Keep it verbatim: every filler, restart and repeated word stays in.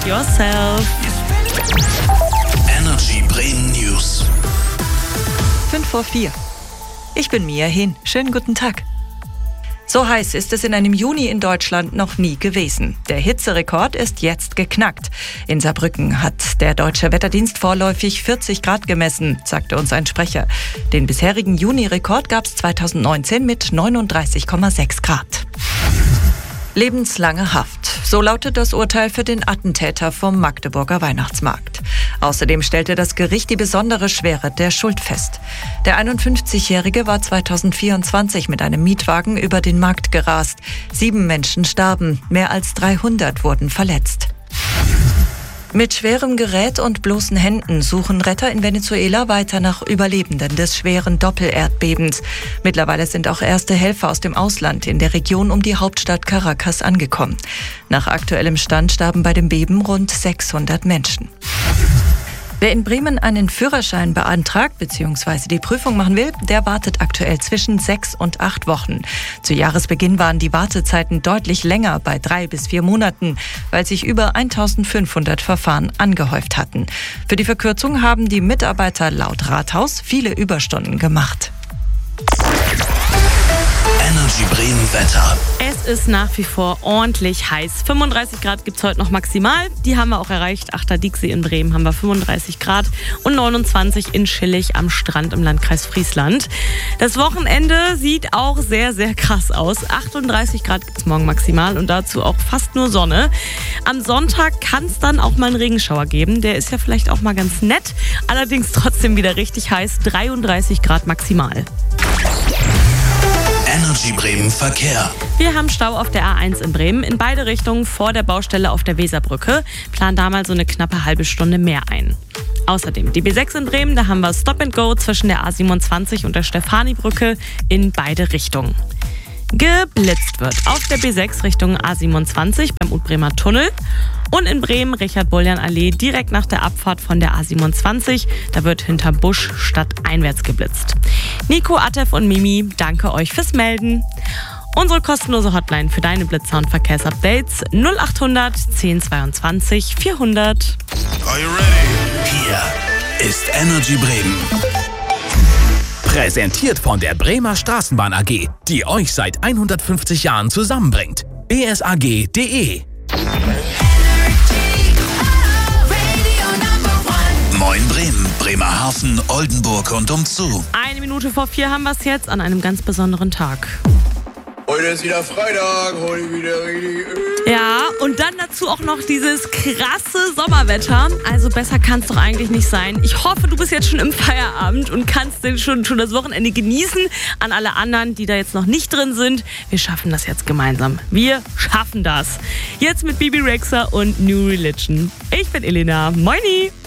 yourself. Energy Bremen News. fünf vor vier. Ich bin Mia Hin. Schönen guten Tag. So heiß ist es in einem Juni in Deutschland noch nie gewesen. Der Hitzerekord ist jetzt geknackt. In Saarbrücken hat der Deutsche Wetterdienst vorläufig vierzig Grad gemessen, sagte uns ein Sprecher. Den bisherigen Juni-Rekord gab es zweitausendneunzehn mit neununddreißig Komma sechs Grad. Lebenslange Haft. So lautet das Urteil für den Attentäter vom Magdeburger Weihnachtsmarkt. Außerdem stellte das Gericht die besondere Schwere der Schuld fest. Der einundfünfzigjährige war zweitausendvierundzwanzig mit einem Mietwagen über den Markt gerast. Sieben Menschen starben, mehr als dreihundert wurden verletzt. Mit schwerem Gerät und bloßen Händen suchen Retter in Venezuela weiter nach Überlebenden des schweren Doppelerdbebens. Mittlerweile sind auch erste Helfer aus dem Ausland in der Region um die Hauptstadt Caracas angekommen. Nach aktuellem Stand starben bei dem Beben rund sechshundert Menschen. Wer in Bremen einen Führerschein beantragt bzw. die Prüfung machen will, der wartet aktuell zwischen sechs und acht Wochen. Zu Jahresbeginn waren die Wartezeiten deutlich länger, bei drei bis vier Monaten, weil sich über eintausendfünfhundert Verfahren angehäuft hatten. Für die Verkürzung haben die Mitarbeiter laut Rathaus viele Überstunden gemacht. Energy Bremen Wetter. Es ist nach wie vor ordentlich heiß. fünfunddreißig Grad gibt es heute noch maximal. Die haben wir auch erreicht. Achter Diexee in Bremen haben wir fünfunddreißig Grad und neunundzwanzig in Schillig am Strand im Landkreis Friesland. Das Wochenende sieht auch sehr, sehr krass aus. achtunddreißig Grad gibt es morgen maximal und dazu auch fast nur Sonne. Am Sonntag kann es dann auch mal einen Regenschauer geben. Der ist ja vielleicht auch mal ganz nett. Allerdings trotzdem wieder richtig heiß. dreiunddreißig Grad maximal. Energy Bremen Verkehr. Wir haben Stau auf der A eins in Bremen in beide Richtungen vor der Baustelle auf der Weserbrücke. Plan da mal so eine knappe halbe Stunde mehr ein. Außerdem die B sechs in Bremen, da haben wir Stop and Go zwischen der A siebenundzwanzig und der Stefanibrücke in beide Richtungen. Geblitzt wird auf der B sechs Richtung A siebenundzwanzig beim Utbremer Tunnel und in Bremen Richard-Boljan-Allee direkt nach der Abfahrt von der A siebenundzwanzig. Da wird hinter Busch stadteinwärts geblitzt. Nico, Atef und Mimi, danke euch fürs Melden. Unsere kostenlose Hotline für deine Blitzer- und Verkehrsupdates null achthundert zehn zweiundzwanzig vierhundert. Are you ready? Hier ist Energy Bremen. Präsentiert von der Bremer Straßenbahn A G, die euch seit hundertfünfzig Jahren zusammenbringt. b s a g punkt d e. Moin Bremen, Bremerhaven, Oldenburg und umzu. Eine Minute vor vier haben wir es jetzt an einem ganz besonderen Tag. Heute ist wieder Freitag, heute wieder richtig. Ja, und dann dazu auch noch dieses krasse Sommerwetter. Also besser kann es doch eigentlich nicht sein. Ich hoffe, du bist jetzt schon im Feierabend und kannst denn schon, schon das Wochenende genießen. An alle anderen, die da jetzt noch nicht drin sind, wir schaffen das jetzt gemeinsam. Wir schaffen das. Jetzt mit Bibi Rexha und New Religion. Ich bin Elena. Moini!